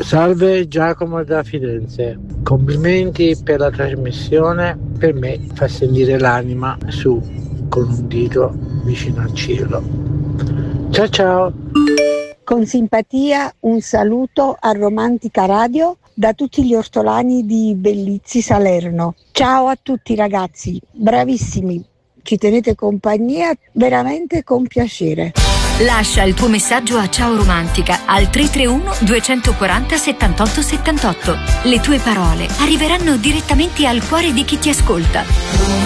Salve, Giacomo da Firenze. Complimenti per la trasmissione, per me fa sentire l'anima su con un dito vicino al cielo. Ciao ciao. Con simpatia un saluto a Romantica Radio da tutti gli ortolani di Bellizzi Salerno. Ciao a tutti ragazzi, bravissimi, ci tenete compagnia veramente con piacere. Lascia il tuo messaggio a Ciao Romantica al 331 240 78 78. Le tue parole arriveranno direttamente al cuore di chi ti ascolta.